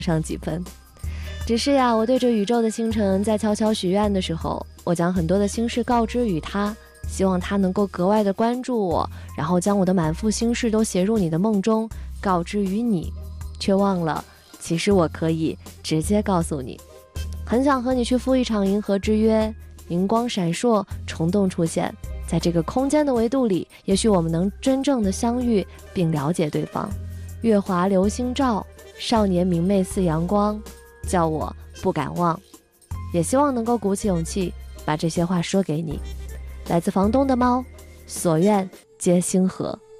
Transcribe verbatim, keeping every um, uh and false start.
上几分。只是呀，我对着宇宙的星辰在悄悄许愿的时候，我将很多的心事告知于他，希望他能够格外的关注我，然后将我的满腹心事都写入你的梦中，告知于你，却忘了其实我可以直接告诉你。很想和你去赴一场银河之约，银光闪烁，虫洞出现，在这个空间的维度里，也许我们能真正的相遇并了解对方。月华流星照，少年明媚似阳光，叫我不敢忘。也希望能够鼓起勇气把这些话说给你。来自房东的猫，所愿皆星河。